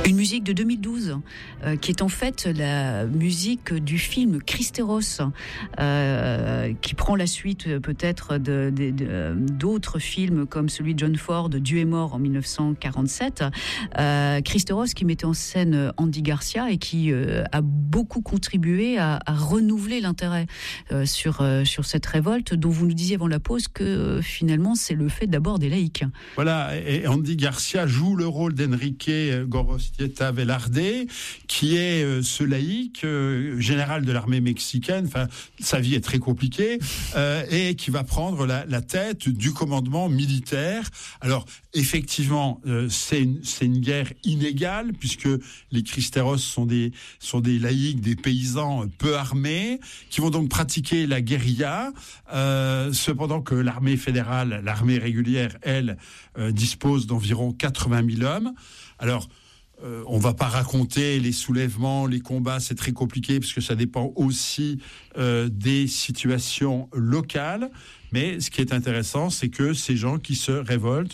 Une musique de 2012, qui est en fait la musique du film Christeros, qui prend la suite peut-être d'autres films comme celui de John Ford, Dieu est mort en 1947. Christeros qui mettait en scène Andy Garcia et qui a beaucoup contribué à renouveler l'intérêt sur cette révolte dont vous nous disiez avant la pause que finalement c'est le fait d'abord des laïcs. Voilà, et Andy Garcia joue le rôle d'Enrique Gorostieta Velarde, qui est ce laïc, général de l'armée mexicaine, enfin, sa vie est très compliquée, et qui va prendre la tête du commandement militaire. Alors, effectivement, c'est une guerre inégale, puisque les Cristeros sont des laïcs, des paysans peu armés, qui vont donc pratiquer la guérilla, cependant que l'armée fédérale, l'armée régulière, elle, dispose d'environ 80 000 hommes. Alors, on va pas raconter les soulèvements, les combats, c'est très compliqué parce que ça dépend aussi des situations locales. Mais ce qui est intéressant, c'est que ces gens qui se révoltent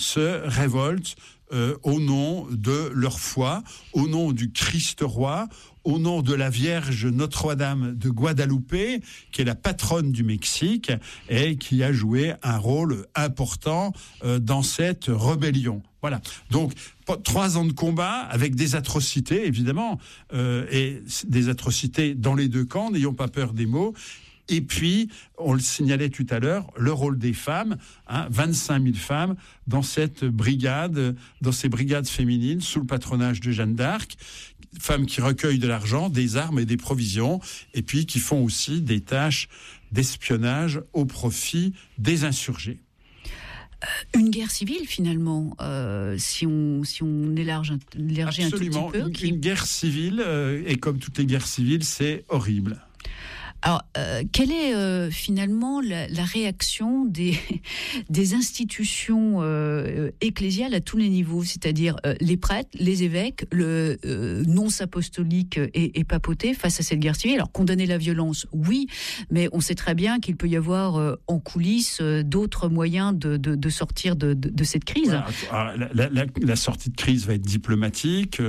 au nom de leur foi, au nom du Christ roi, au nom de la Vierge Notre-Dame de Guadalupe, qui est la patronne du Mexique et qui a joué un rôle important dans cette rébellion. Voilà. Donc, 3 ans de combat avec des atrocités, évidemment, et des atrocités dans les deux camps, n'ayons pas peur des mots. Et puis, on le signalait tout à l'heure, le rôle des femmes, 25 000 femmes dans cette brigade, dans ces brigades féminines sous le patronage de Jeanne d'Arc, femmes qui recueillent de l'argent, des armes et des provisions, et puis qui font aussi des tâches d'espionnage au profit des insurgés. Une guerre civile, finalement, si on élargit un tout petit peu. Une guerre civile, et comme toutes les guerres civiles, c'est horrible. Alors, quelle est finalement la réaction des institutions ecclésiales à tous les niveaux, c'est-à-dire les prêtres, les évêques, le nonce apostolique et papauté face à cette guerre civile? Alors, condamner la violence, oui, mais on sait très bien qu'il peut y avoir en coulisses d'autres moyens de sortir de cette crise. Voilà. La sortie de crise va être diplomatique.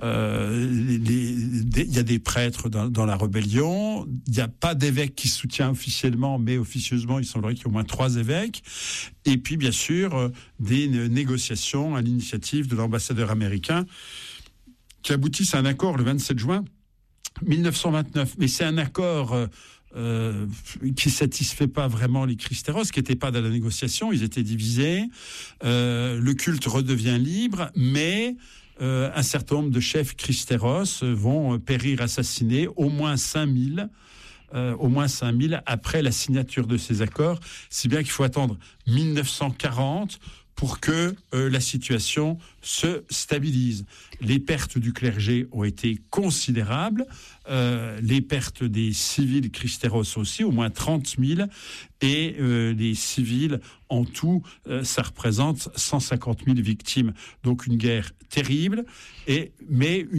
Il y a des prêtres dans la rébellion. Il y a pas d'évêque qui soutient officiellement, mais officieusement, il semblerait qu'il y ait au moins 3 évêques. Et puis, bien sûr, des négociations à l'initiative de l'ambassadeur américain qui aboutissent à un accord le 27 juin 1929. Mais c'est un accord qui satisfait pas vraiment les Cristeros, qui n'étaient pas dans la négociation, ils étaient divisés. Le culte redevient libre, mais un certain nombre de chefs Cristeros vont périr assassinés, au moins 5000 après la signature de ces accords, si bien qu'il faut attendre 1940 pour que la situation se stabilise. Les pertes du clergé ont été considérables, les pertes des civils Cristeros aussi, au moins 30 000, et les civils en tout, ça représente 150 000 victimes. Donc une guerre terrible, mais